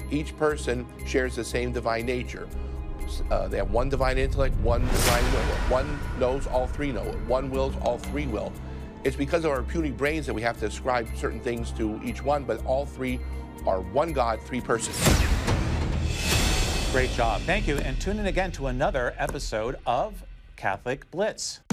each person shares the same divine nature. They have one divine intellect, one divine will. One knows, all three know. One wills, all three will. It's because of our puny brains that we have to ascribe certain things to each one, but all three are one God, three persons. Great job. Thank you. And tune in again to another episode of Catholic Blitz.